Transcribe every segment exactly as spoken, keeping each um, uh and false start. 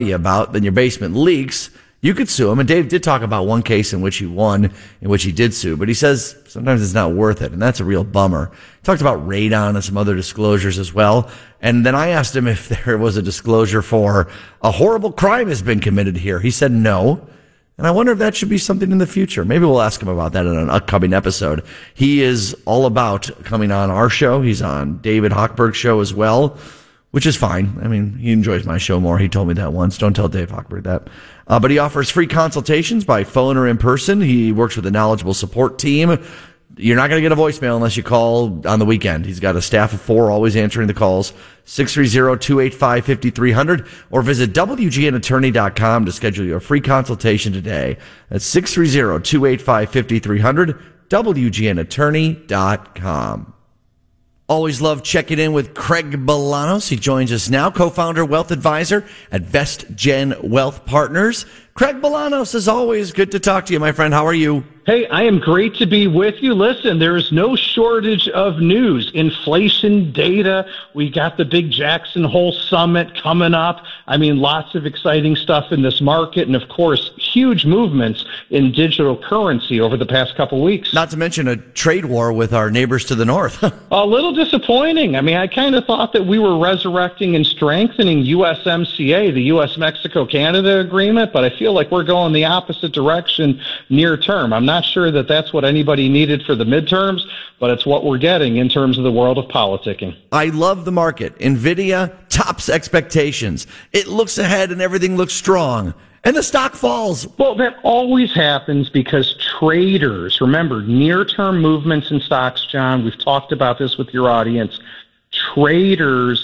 about, then your basement leaks, you could sue him. And Dave did talk about one case in which he won, in which he did sue, but he says sometimes it's not worth it. And that's a real bummer. He talked about radon and some other disclosures as well. And then I asked him if there was a disclosure for a horrible crime has been committed here. He said no. And I wonder if that should be something in the future. Maybe we'll ask him about that in an upcoming episode. He is all about coming on our show. He's on David Hochberg's show as well, which is fine. I mean, he enjoys my show more. He told me that once. Don't tell Dave Hochberg that. Uh, but he offers free consultations by phone or in person. He works with a knowledgeable support team. You're not going to get a voicemail unless you call on the weekend. He's got a staff of four always answering the calls. six three zero, two eight five, five three zero zero or visit W G N attorney dot com to schedule your free consultation today. That's six three zero, two eight five, five three zero zero, W G N attorney dot com. Always love checking in with Craig Bolanos. He joins us now, co-founder, wealth advisor at VestGen Wealth Partners. Craig Bolanos, as always, good to talk to you, my friend. How are you? Hey, I am great to be with you. Listen, there is no shortage of news. Inflation data. We got the big Jackson Hole Summit coming up. I mean, lots of exciting stuff in this market. And, of course, huge movements in digital currency over the past couple of weeks. Not to mention a trade war with our neighbors to the north. A little disappointing. I mean, I kind of thought that we were resurrecting and strengthening U S M C A, the U S Mexico Canada agreement, but I feel like we're going the opposite direction near term. I'm not sure that that's what anybody needed for the midterms, but it's what we're getting in terms of the world of politicking. I love the market. NVIDIA tops expectations. It looks ahead and everything looks strong. And the stock falls. Well, that always happens because traders, remember, near-term movements in stocks, John, we've talked about this with your audience. Traders,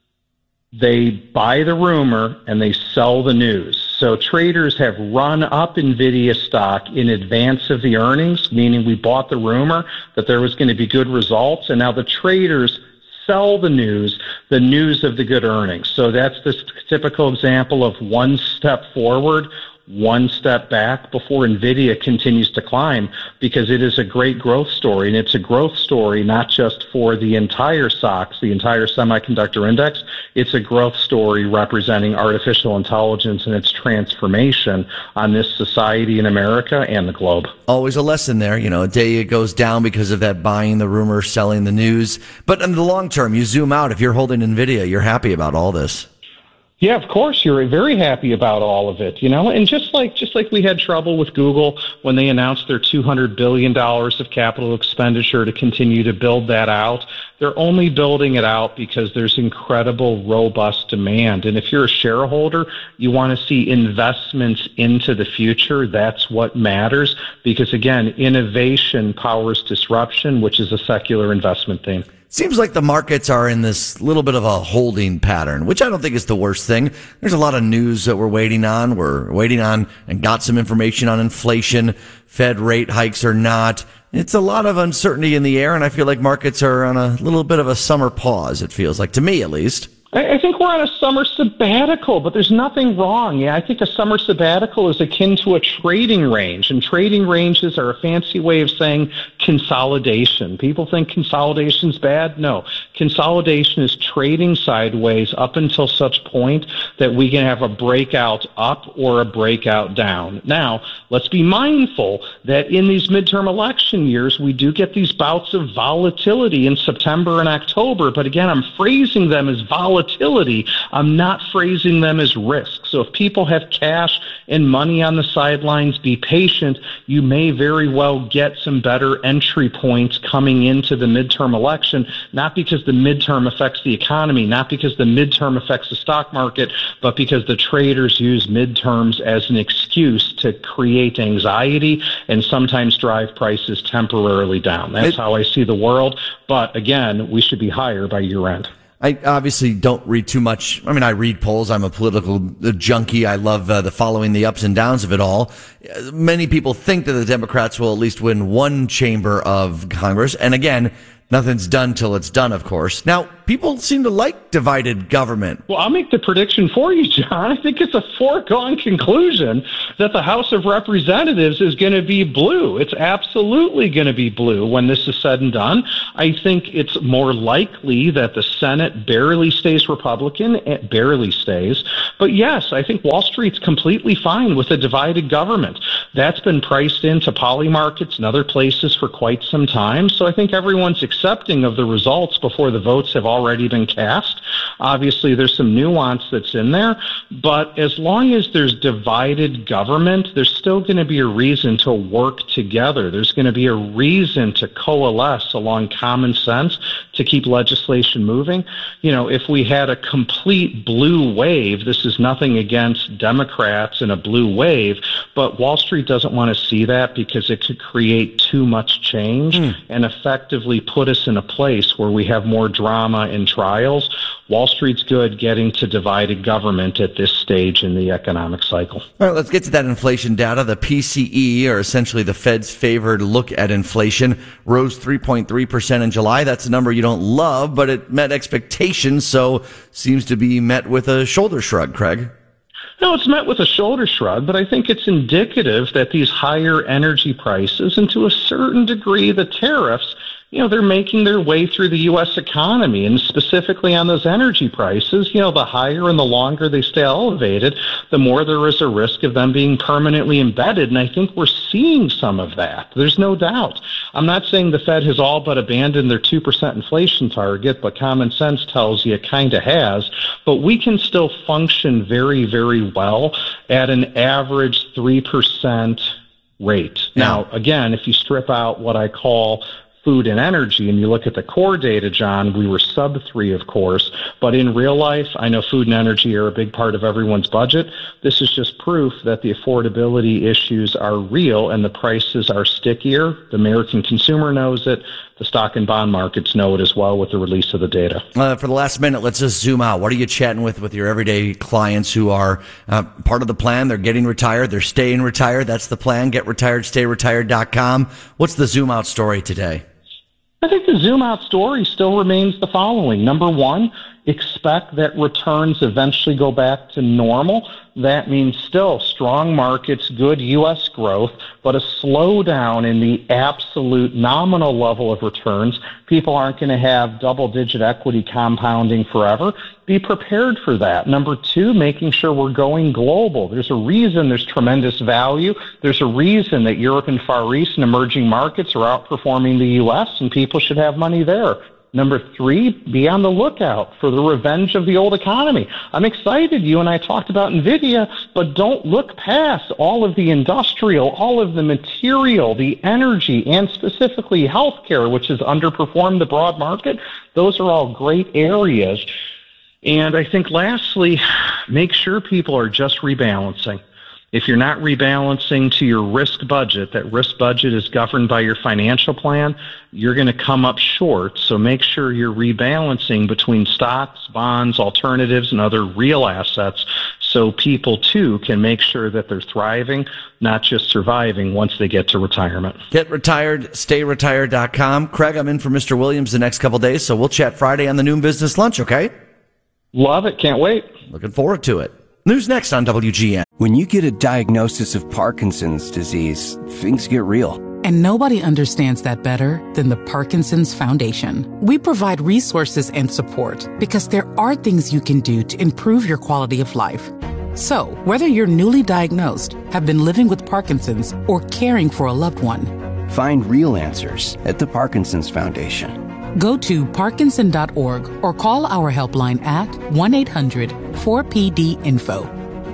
they buy the rumor and they sell the news. So traders have run up NVIDIA stock in advance of the earnings, meaning we bought the rumor that there was going to be good results, and now the traders sell the news, the news of the good earnings. So that's the typical example of one step forward, one step back before NVIDIA continues to climb, because it is a great growth story. And it's a growth story not just for the entire S O X, the entire semiconductor index. It's a growth story representing artificial intelligence and its transformation on this society in America and the globe. Always a lesson there. You know, a day it goes down because of that buying the rumor, selling the news. But in the long term, you zoom out. If you're holding NVIDIA, you're happy about all this. Yeah, of course, you're very happy about all of it, you know, and just like just like we had trouble with Google when they announced their two hundred billion dollars of capital expenditure to continue to build that out, they're only building it out because there's incredible, robust demand. And if you're a shareholder, you want to see investments into the future. That's what matters because, again, innovation powers disruption, which is a secular investment theme. Seems like the markets are in this little bit of a holding pattern, which I don't think is the worst thing. There's a lot of news that we're waiting on. We're waiting on and got some information on inflation, Fed rate hikes or not. It's a lot of uncertainty in the air, and I feel like markets are on a little bit of a summer pause, it feels like, to me at least. I think we're on a summer sabbatical, but there's nothing wrong. Yeah, I think a summer sabbatical is akin to a trading range, and trading ranges are a fancy way of saying consolidation. People think consolidation's bad. No, consolidation is trading sideways up until such point that we can have a breakout up or a breakout down. Now, let's be mindful that in these midterm election years, we do get these bouts of volatility in September and October, but again, I'm phrasing them as volatility. I'm not phrasing them as risk. So if people have cash and money on the sidelines, be patient. You may very well get some better entry points coming into the midterm election, not because the midterm affects the economy, not because the midterm affects the stock market, but because the traders use midterms as an excuse to create anxiety and sometimes drive prices temporarily down. That's how I see the world. But again, we should be higher by year end. I obviously don't read too much. I mean, I read polls. I'm a political junkie. I love uh, the following the ups and downs of it all. Many people think that the Democrats will at least win one chamber of Congress. And again, Nothing's done till it's done, of course. Now, people seem to like divided government. Well, I'll make the prediction for you, John. I think it's a foregone conclusion that the House of Representatives is going to be blue. It's absolutely going to be blue when this is said and done. I think it's more likely that the Senate barely stays Republican. It barely stays. But yes, I think Wall Street's completely fine with a divided government. That's been priced into poly markets and other places for quite some time. So I think everyone's accepting of the results before the votes have already been cast. Obviously, there's some nuance that's in there, but as long as there's divided government, there's still going to be a reason to work together. There's going to be a reason to coalesce along common sense to keep legislation moving. You know, if we had a complete blue wave, this is nothing against Democrats and a blue wave, but Wall Street doesn't want to see that because it could create too much change mm. and effectively put us in a place where we have more drama and trials. Wall Street's good getting to divided government at this stage in the economic cycle. All right, let's get to that inflation data. The P C E, or essentially the Fed's favored look at inflation, rose three point three percent in July. That's a number you don't love, but it met expectations, so seems to be met with a shoulder shrug, Craig. No, it's met with a shoulder shrug, but I think it's indicative that these higher energy prices and to a certain degree the tariffs, you know, they're making their way through the U S economy, and specifically on those energy prices, you know, the higher and the longer they stay elevated, the more there is a risk of them being permanently embedded. And I think we're seeing some of that. There's no doubt. I'm not saying the Fed has all but abandoned their two percent inflation target, but common sense tells you it kind of has. But we can still function very, very well at an average three percent rate. Yeah. Now, again, if you strip out what I call food and energy, and you look at the core data, John, we were sub three, of course, but in real life, I know food and energy are a big part of everyone's budget. This is just proof that the affordability issues are real and the prices are stickier. The American consumer knows it. The stock and bond markets know it as well with the release of the data. Uh, for the last minute, let's just zoom out. What are you chatting with with your everyday clients who are uh, part of the plan? They're getting retired. They're staying retired. That's the plan. Get retired, stay retired dot com. What's the zoom out story today? I think the zoom out story still remains the following. Number one, expect that returns eventually go back to normal. That means still strong markets, good U S growth, but a slowdown in the absolute nominal level of returns. People aren't going to have double-digit equity compounding forever. Be prepared for that. Number two, making sure we're going global. There's a reason there's tremendous value. There's a reason that Europe and Far East and emerging markets are outperforming the U S, and people should have money there. Number three, be on the lookout for the revenge of the old economy. I'm excited. You and I talked about NVIDIA, but don't look past all of the industrial, all of the material, the energy, and specifically healthcare, which has underperformed the broad market. Those are all great areas. And I think lastly, make sure people are just rebalancing. If you're not rebalancing to your risk budget, that risk budget is governed by your financial plan, you're going to come up short. So make sure you're rebalancing between stocks, bonds, alternatives, and other real assets so people, too, can make sure that they're thriving, not just surviving once they get to retirement. Get retired, stay retired dot com. Craig, I'm in for Mister Williams the next couple of days, so we'll chat Friday on the Noon Business Lunch, okay? Love it. Can't wait. Looking forward to it. News next on W G N. When you get a diagnosis of Parkinson's disease, things get real. And nobody understands that better than the Parkinson's Foundation. We provide resources and support because there are things you can do to improve your quality of life. So, whether you're newly diagnosed, have been living with Parkinson's, or caring for a loved one, find real answers at the Parkinson's Foundation. Go to parkinson dot org or call our helpline at one eight hundred four P D info.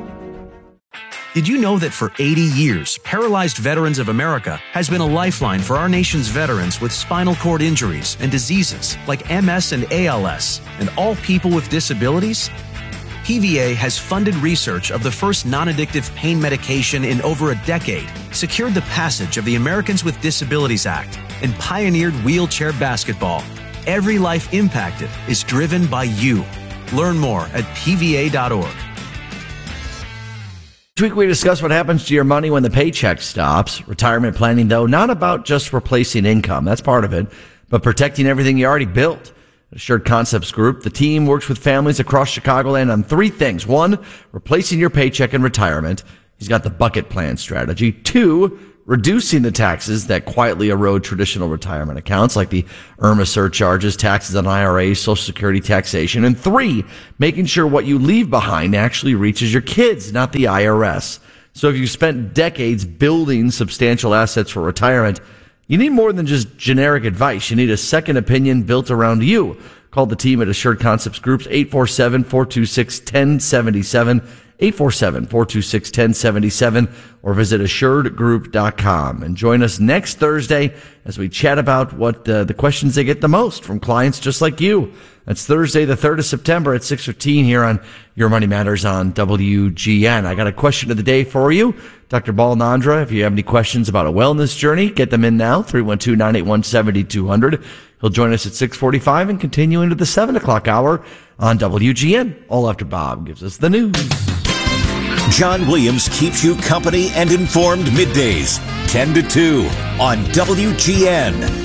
Did you know that for eighty years, Paralyzed Veterans of America has been a lifeline for our nation's veterans with spinal cord injuries and diseases like M S and A L S, and all people with disabilities? P V A has funded research of the first non-addictive pain medication in over a decade, secured the passage of the Americans with Disabilities Act, and pioneered wheelchair basketball. Every life impacted is driven by you. Learn more at P V A dot org. This week we discuss what happens to your money when the paycheck stops. Retirement planning, though, not about just replacing income. That's part of it. but protecting everything you already built. At Assured Concepts Group, the team works with families across Chicagoland on three things. One, replacing your paycheck in retirement. He's got the bucket plan strategy. Two, reducing the taxes that quietly erode traditional retirement accounts like the I R M A surcharges, taxes on I R As, Social Security taxation. And three, making sure what you leave behind actually reaches your kids, not the I R S. So if you've spent decades building substantial assets for retirement, you need more than just generic advice. You need a second opinion built around you. Call the team at Assured Concepts Group's eight four seven, four two six, one zero seven seven, eight four seven, four two six, one zero seven seven, or visit assured group dot com. And join us next Thursday as we chat about what uh, the questions they get the most from clients just like you. That's Thursday, the third of September at six fifteen here on Your Money Matters on W G N. I got a question of the day for you. Doctor Balnandra, if you have any questions about a wellness journey, get them in now, three one two, nine eight one, seven two zero zero. He'll join us at six forty-five and continue into the seven o'clock hour on W G N, all after Bob gives us the news. John Williams keeps you company and informed middays, ten to two on W G N.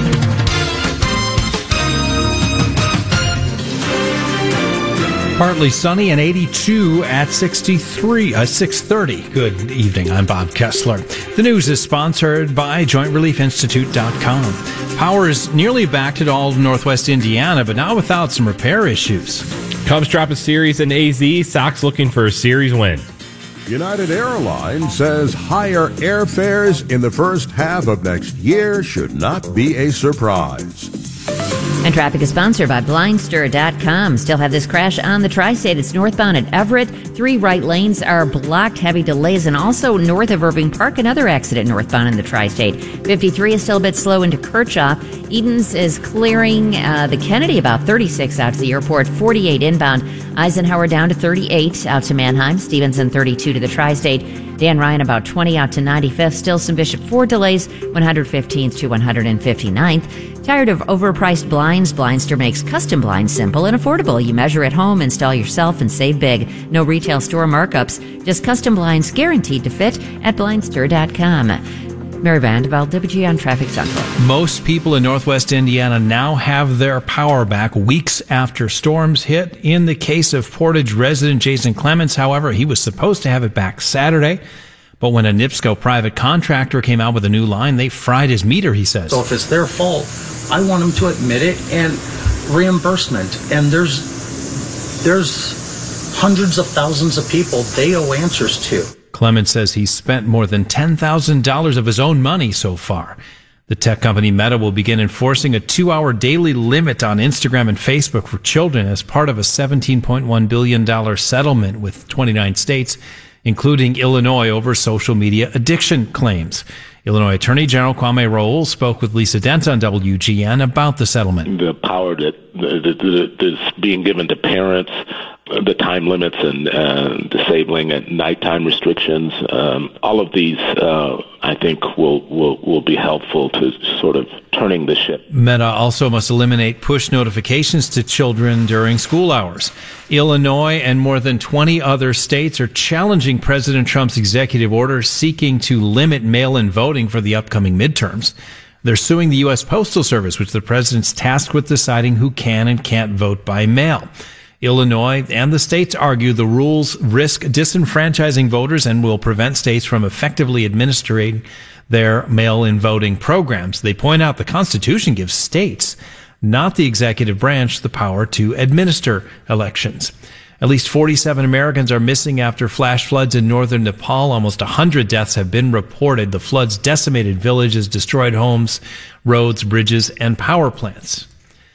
Partly sunny and eighty-two at sixty-three, uh, six thirty. Good evening. I'm Bob Kessler. The news is sponsored by joint relief institute dot com. Power is nearly back to all of Northwest Indiana, but now without some repair issues. Cubs drop a series in A Z. Sox looking for a series win. United Airlines says higher airfares in the first half of next year should not be a surprise. And traffic is sponsored by blind stir dot com. Still have this crash on the Tri-State. It's northbound at Everett. Three right lanes are blocked. Heavy delays. And also north of Irving Park, another accident northbound in the Tri-State. fifty-three is still a bit slow into Kirchhoff. Edens is clearing uh, the Kennedy about thirty-six out to the airport. forty-eight inbound. Eisenhower down to thirty-eight out to Manheim. Stevenson thirty-two to the Tri-State. Dan Ryan about twenty out to ninety-fifth. Still some Bishop Ford delays. one hundred fifteenth to one hundred fifty-ninth. Tired of overpriced blinds? Blindster makes custom blinds simple and affordable. You measure at home, install yourself, and save big. No retail store markups. Just custom blinds guaranteed to fit at blind stir dot com. Mary Vandervelde, W G N Traffic Central. Most people in Northwest Indiana now have their power back weeks after storms hit. In the case of Portage resident Jason Clements, however, he was supposed to have it back Saturday. But when a NIPSCO private contractor came out with a new line, they fried his meter, he says. So if it's their fault, I want them to admit it and reimbursement. And there's there's hundreds of thousands of people they owe answers to. Clemens says he's spent more than ten thousand dollars of his own money so far. The tech company Meta will begin enforcing a two-hour daily limit on Instagram and Facebook for children as part of a seventeen point one billion dollars settlement with twenty-nine states, including Illinois, over social media addiction claims. Illinois Attorney General Kwame Raoul spoke with Lisa Dent on W G N about the settlement. The power that, that, that is being given to parents, the time limits and uh, disabling at nighttime restrictions, um, all of these, uh, I think, will, will will be helpful to sort of turning the ship. Meta also must eliminate push notifications to children during school hours. Illinois and more than twenty other states are challenging President Trump's executive order seeking to limit mail-in voting for the upcoming midterms. They're suing the U S Postal Service, which the president's tasked with deciding who can and can't vote by mail. Illinois and the states argue the rules risk disenfranchising voters and will prevent states from effectively administering their mail-in voting programs. They point out the Constitution gives states, not the executive branch, the power to administer elections. At least forty-seven Americans are missing after flash floods in northern Nepal. Almost one hundred deaths have been reported. The floods decimated villages, destroyed homes, roads, bridges, and power plants.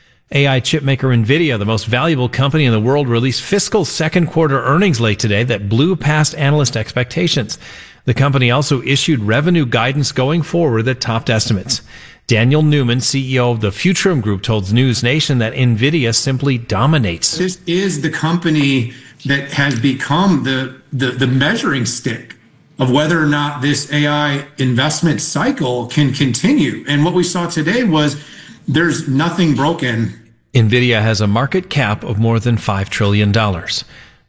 A I chipmaker NVIDIA, the most valuable company in the world, released fiscal second quarter earnings late today that blew past analyst expectations. The company also issued revenue guidance going forward that topped estimates. Daniel Newman, C E O of the Futurum Group, told News Nation that NVIDIA simply dominates. This is the company that has become the, the, the measuring stick of whether or not this A I investment cycle can continue. And what we saw today was there's nothing broken. NVIDIA has a market cap of more than five trillion dollars.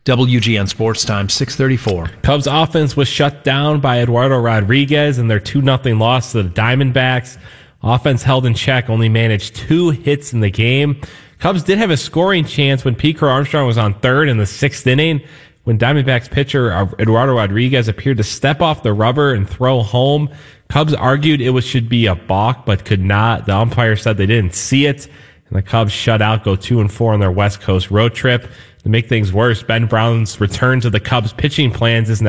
W G N Sports Time, six thirty-four. Cubs offense was shut down by Eduardo Rodriguez in their two nothing loss to the Diamondbacks. Offense held in check, only managed two hits in the game. Cubs did have a scoring chance when Pete Crow Armstrong was on third in the sixth inning, when Diamondbacks pitcher Eduardo Rodriguez appeared to step off the rubber and throw home. Cubs argued it was, should be a balk, but could not. The umpire said they didn't see it, and the Cubs shut out, go two and four on their West Coast road trip. To make things worse, Ben Brown's return to the Cubs pitching plans is now